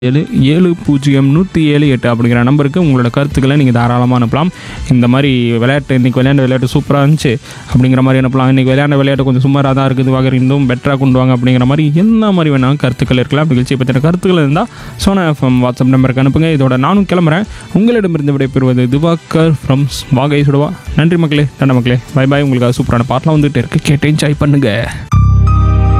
770-107-8 அப்படிங்கிற நம்பருக்கு உங்களோட கருத்துக்களை நீங்கள் தாராளமாக அனுப்பலாம். இந்த மாதிரி விளையாட்டு இன்றைக்கி விளையாண்ட விளையாட்டு சூப்பராக இருந்துச்சு அப்படிங்கிற மாதிரி அனுப்பலாம். இன்றைக்கி விளையாண்ட விளையாட்டு கொஞ்சம் சுமாராக தான் இருக்குது, வாங்க இன்னும் பெட்டராக கொண்டு வாங்க அப்படிங்கிற மாதிரி என்ன மாதிரி வேணாலும் கருத்துக்கள் இருக்கலாம். நிகழ்ச்சியை பற்றின கருத்துக்கள் இருந்தால் சோனா எஃப்எம் வாட்ஸ்அப் நம்பருக்கு அனுப்புங்க. இதோட நானும் கிளம்புறேன். உங்களிடமிருந்து விடைபெறுவது திவாகர் ஃப்ரம் வாகை சுடுவா. நன்றி மக்களே, தண்ட மக்களே, பை பாய். உங்களுக்கு சூப்பரான பாட்டெலாம் வந்துட்டு இருக்கு, கேட்டு என்ஜாய் பண்ணுங்கள்.